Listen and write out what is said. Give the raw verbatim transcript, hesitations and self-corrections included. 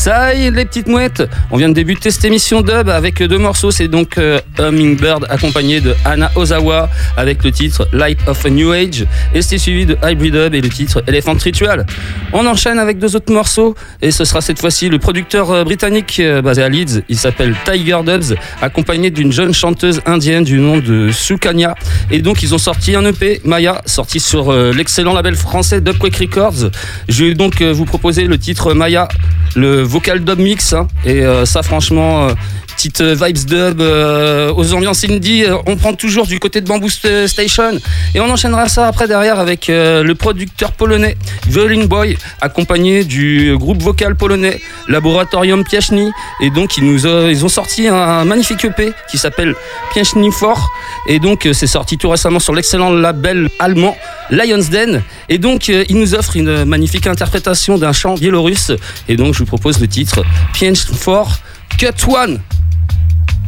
Ça y est, les petites mouettes, on vient de débuter cette émission dub avec deux morceaux. C'est donc euh, Hummingbird accompagné de Anna Ozawa avec le titre Light of a New Age, et c'est suivi de Hybrid Dub et le titre Elephant Ritual. On enchaîne avec deux autres morceaux et ce sera cette fois-ci le producteur euh, britannique euh, basé à Leeds. Il s'appelle Tiger Dubs, accompagné d'une jeune chanteuse indienne du nom de Sukanya. Et donc ils ont sorti un E P, Maya, sorti sur euh, l'excellent label français Dubquake Records. Je vais donc euh, vous proposer le titre Maya, le vocal dub mix, hein, et euh, ça franchement, euh, petite euh, vibes dub euh, aux ambiances indie, euh, on prend toujours du côté de Bamboo Station, et on enchaînera ça après derrière avec euh, le producteur polonais Violin Boy, accompagné du groupe vocal polonais Laboratorium Piaśni, et donc ils, nous, euh, ils ont sorti un, un magnifique E P qui s'appelle Piaśni Four, et donc euh, c'est sorti tout récemment sur l'excellent label allemand Lions Den, et donc euh, il nous offre une magnifique interprétation d'un chant biélorusse, et donc je vous propose le titre Piaśni Four Cut One.